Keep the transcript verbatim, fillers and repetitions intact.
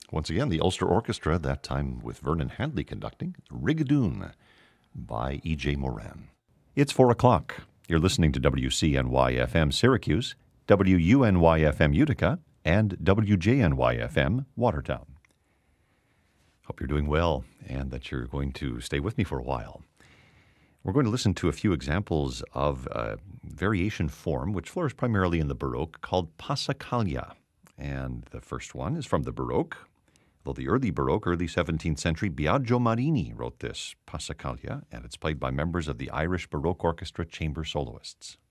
Once again, the Ulster Orchestra, that time with Vernon Handley conducting, Rigadoon by E J. Moran. It's four o'clock. You're listening to W C N Y F M Syracuse, W U N Y F M Utica, and W J N Y F M Watertown. Hope you're doing well and that you're going to stay with me for a while. We're going to listen to a few examples of a variation form which flourished primarily in the Baroque called Passacaglia. And the first one is from the Baroque. Though the early Baroque, early seventeenth century, Biagio Marini wrote this Passacaglia, and it's played by members of the Irish Baroque Orchestra chamber soloists.